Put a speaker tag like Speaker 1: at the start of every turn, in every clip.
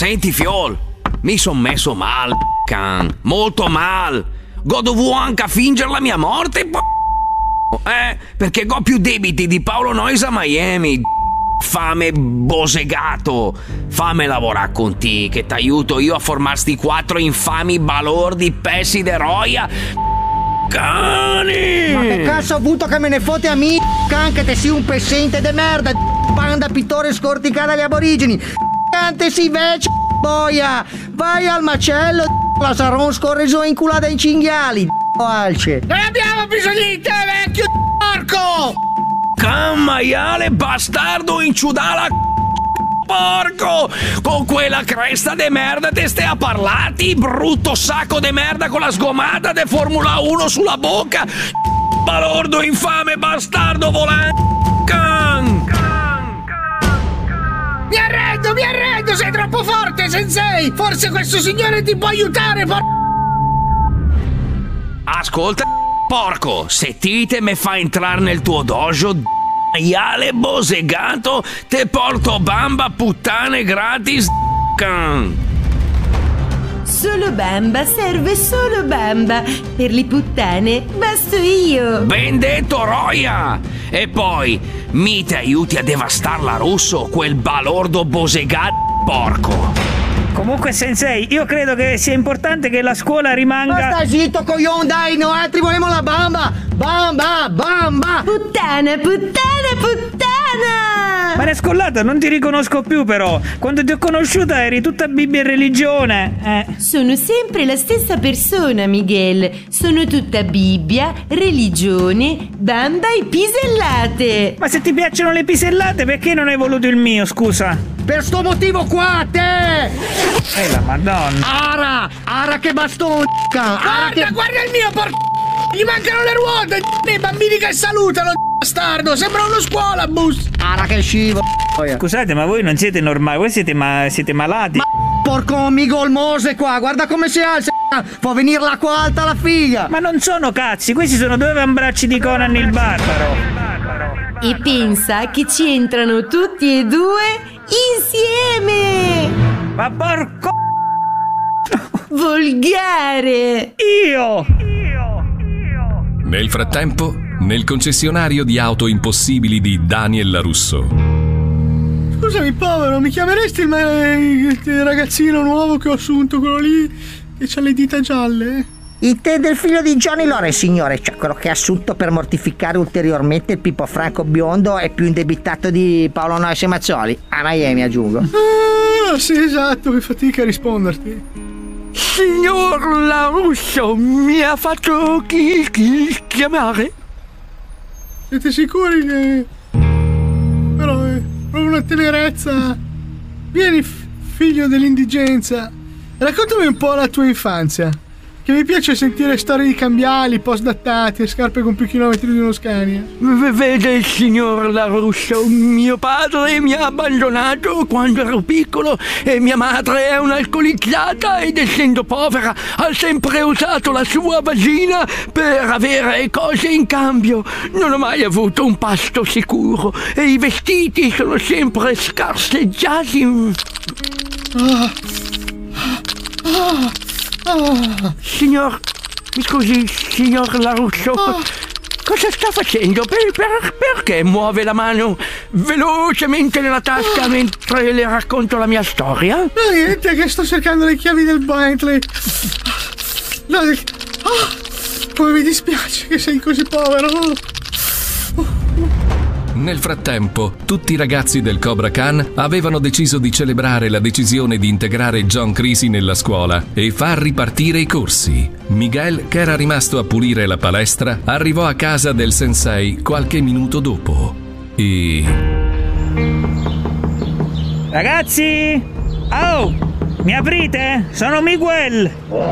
Speaker 1: Senti, Fiol, mi son messo mal, can. Molto mal. Dovuto anche a fingere la mia morte, perché ho più debiti di Paolo Noyes a Miami. Fame bosegato. Fammi lavorare con te, che t'aiuto io a formare sti 4 infami balordi pessi de roia. Cani!
Speaker 2: Ma che cazzo ho avuto che me ne fotte a me? Can, che te sia un pezzente de merda, banda pittore scorticata agli aborigeni. Cante si vece, boia. Vai al macello, la saron scorreso inculata in cinghiali, alce.
Speaker 3: Non abbiamo bisogno di te, vecchio porco!
Speaker 1: Can maiale bastardo inciudala, porco! Con quella cresta de merda te stai a parlati, brutto sacco de merda con la sgomata de Formula 1 sulla bocca, balordo infame bastardo volante. Can!
Speaker 3: Mi arrendo, sei troppo forte, sensei! Forse questo signore ti può aiutare,
Speaker 1: Ascolta, porco, se Tite me fa entrare nel tuo dojo, maiale bosegato, te porto bamba puttane gratis, can.
Speaker 4: Solo bamba, serve solo bamba. Per le puttane basto io.
Speaker 1: Ben detto, Roia! E poi, mi ti aiuti a devastarla Russo, quel balordo bosegato porco.
Speaker 5: Comunque, sensei, io credo che sia importante che la scuola rimanga...
Speaker 2: Ma sta zitto, coglion, dai, noi altri volevamo la bamba! Bamba!
Speaker 4: Puttana!
Speaker 5: Ma Scollata, non ti riconosco più però. Quando ti ho conosciuta eri tutta Bibbia e religione.
Speaker 4: Sono sempre la stessa persona, Miguel. Sono tutta Bibbia, religione, bamba e pisellate.
Speaker 5: Ma se ti piacciono le pisellate, perché non hai voluto il mio, scusa?
Speaker 2: Per sto motivo qua, te!
Speaker 5: La madonna!
Speaker 2: Ara che bastone!
Speaker 3: Guarda il mio gli mancano le ruote! I bambini che salutano, bastardo! Sembra uno scuolabus!
Speaker 2: Ara che scivo!
Speaker 5: Scusate, ma voi non siete normali, voi siete malati!
Speaker 2: Ma porco amico il Mose qua, guarda come si alza! Può venire l'acqua alta alla figa!
Speaker 5: Ma non sono cazzi, questi sono 2 avambracci di Conan il Barbaro!
Speaker 4: E pensa che ci entrano tutti e 2 insieme!
Speaker 5: Ma porco...
Speaker 4: Volgare!
Speaker 5: Io!
Speaker 6: Nel frattempo, nel concessionario di auto impossibili di Daniel LaRusso.
Speaker 3: Scusami, povero, mi chiameresti il ragazzino nuovo che ho assunto, quello lì che c'ha le dita gialle?
Speaker 2: Il tè del figlio di Johnny Lore, signore, cioè quello che ha assunto per mortificare ulteriormente il Pippo Franco biondo e più indebitato di Paolo Noyes e Mazzoli. A Miami, aggiungo.
Speaker 3: Ah, sì, esatto, che fatica a risponderti.
Speaker 7: Signor LaRusso, mi ha fatto chiamare?
Speaker 3: Siete sicuri che... Però è proprio una tenerezza. Vieni, figlio dell'indigenza. Raccontami un po' la tua infanzia. Che mi piace sentire storie di cambiali, post dattati e scarpe con più chilometri di uno Scania.
Speaker 7: Vede, signor LaRusso, mio padre mi ha abbandonato quando ero piccolo e mia madre è un'alcolizzata ed essendo povera ha sempre usato la sua vagina per avere cose in cambio. Non ho mai avuto un pasto sicuro e i vestiti sono sempre scarseggiati. Signor, mi scusi, signor LaRusso, cosa sta facendo? Perché muove la mano velocemente nella tasca mentre le racconto la mia storia?
Speaker 3: No, niente, che sto cercando le chiavi del Bentley. No, come mi dispiace che sei così povero.
Speaker 6: Nel frattempo, tutti i ragazzi del Cobra Khan avevano deciso di celebrare la decisione di integrare John Creasy nella scuola e far ripartire i corsi. Miguel, che era rimasto a pulire la palestra, arrivò a casa del sensei qualche minuto dopo e...
Speaker 5: Ragazzi! Oh! Mi aprite? Sono Miguel!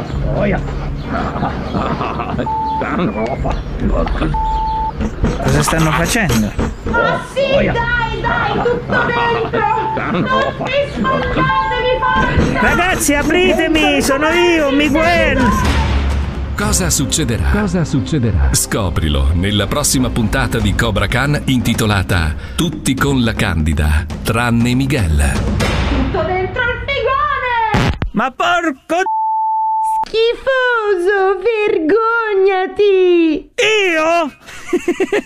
Speaker 5: Cosa stanno facendo?
Speaker 8: Ma sì, dai, tutto dentro! Non mi spaventatevi, forza!
Speaker 5: Ragazzi, apritemi! Sono io, Miguel!
Speaker 6: Cosa succederà? Scoprilo nella prossima puntata di Cobra Khan intitolata Tutti con la Candida, tranne Miguel.
Speaker 8: Tutto dentro il figone!
Speaker 5: Ma porco
Speaker 4: Schifoso, vergognati!
Speaker 5: io?